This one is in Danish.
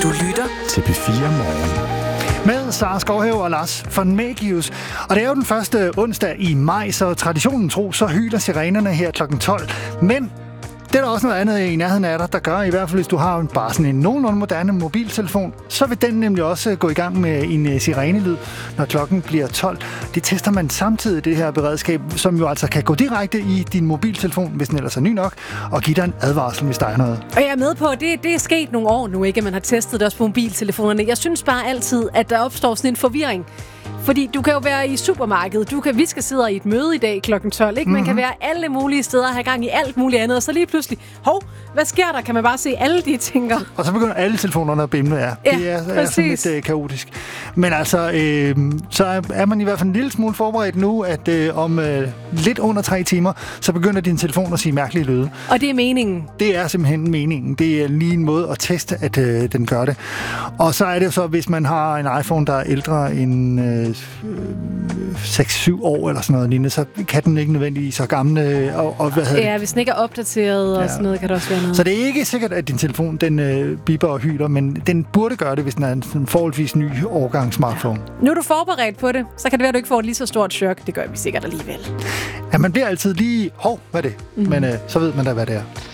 Du lytter til P4 Morgen. Med Sara Skovhave og Lars von Magius. Og det er jo den første onsdag i maj, så traditionen tro, så hyler sirenerne her kl. 12. Men det er der også noget andet i nærheden af dig, der gør, i hvert fald hvis du har bare sådan en nogenlunde moderne mobiltelefon, så vil den nemlig også gå i gang med en sirenelyd, når klokken bliver 12. Det tester man samtidig, det her beredskab, som jo altså kan gå direkte i din mobiltelefon, hvis den ellers er ny nok, og give dig en advarsel, hvis der er noget. Og jeg er med på, at det er sket nogle år nu, ikke, at man har testet det også på mobiltelefonerne. Jeg synes bare altid, at der opstår sådan en forvirring. Fordi du kan jo være i supermarkedet, vi skal sidde i et møde i dag kl. 12, ikke? Man kan være alle mulige steder og have gang i alt muligt andet, og så lige pludselig, hvad sker der? Kan man bare se alle de ting. Og så begynder alle telefonerne at bimle, ja. Det er sådan lidt kaotisk. Men altså, så er man i hvert fald en lille smule forberedt nu, at om lidt under 3 timer, så begynder din telefon at sige mærkelige lyde. Og det er meningen? Det er simpelthen meningen. Det er lige en måde at teste, at den gør det. Og så er det jo så, hvis man har en iPhone, der er ældre end 6-7 år eller sådan noget lignende, så kan den ikke nødvendigvis så gamle. Hvis den ikke er opdateret og sådan noget, kan det også være noget. Så det er ikke sikkert, at din telefon den biber og hyler, men den burde gøre det, hvis den er en forholdsvis ny årgang smartphone. Nu er du forberedt på det, så kan det være, at du ikke får et lige så stort chok. Det gør vi sikkert alligevel. Ja, man bliver altid lige, hvad er det? Men så ved man da, hvad det er.